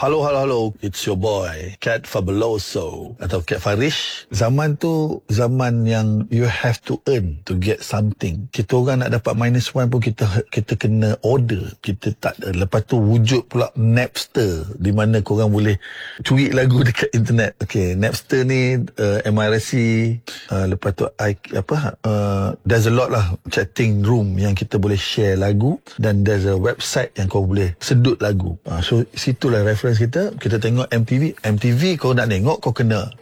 Halo, halo, halo. It's your boy, Cat Fabuloso. Atau Cat Farish. Zaman tu, zaman yang you have to earn to get something. Kita orang nak dapat -1 pun kita kena order. Kita tak ada. Lepas tu wujud pula Napster, di mana korang boleh curi lagu dekat internet. Okay, Napster ni, MRC, lepas tu, there's a lot lah chatting room yang kita boleh share lagu, dan there's a website yang kau boleh sedut lagu. So, situlah reference kita tengok MTV kau nak tengok, kau kena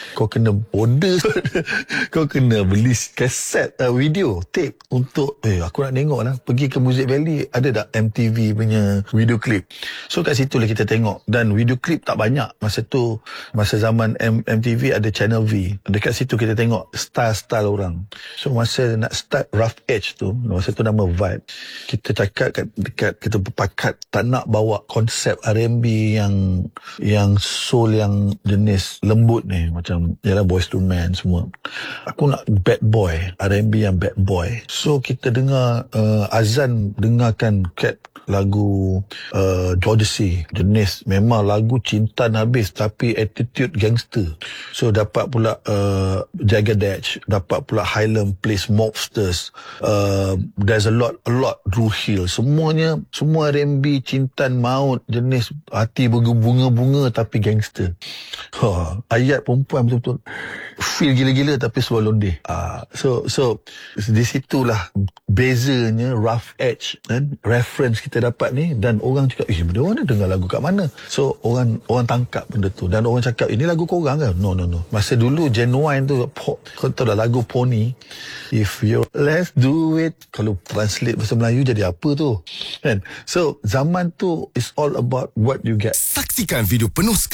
order. Kau kena beli kaset, video tape untuk aku nak tengok lah. Pergi ke Music Valley, ada tak MTV punya video clip. So kat situ lah kita tengok. Dan video clip tak banyak masa tu. Masa zaman MTV ada Channel V. Dekat situ kita tengok style-style orang. So masa nak start Rough Edge tu, masa tu nama Vibe, kita cakap dekat kita berpakat tak nak bawa konsep R&B yang soul yang jenis lembut ni, macam yalah Boyz II Men semua. Aku nak bad boy, R&B yang bad boy. So kita dengar Azan dengarkan Cat lagu Jodeci, jenis memang lagu cinta habis tapi attitude gangster. So dapat pula Jagadesh, dapat pula Highland Place Mobsters, there's a lot Drew Hill, semua R&B cintan maut, jenis hati bunga-bunga tapi gangster. Ayat perempuan betul-betul feel gila-gila tapi suara londeh. So di situlah bezanya Rough Edge kan, reference kita dapat ni, dan orang cakap benda mana dengar lagu kat mana. So orang tangkap benda tu, dan orang cakap ini lagu korang kan. No. Masa dulu Genuine tu kau tahu dah lagu Pony, if you let's do it, kalau translate bahasa Melayu jadi apa tu kan. So zaman tu is all about what you get. Saksikan video penuh sekali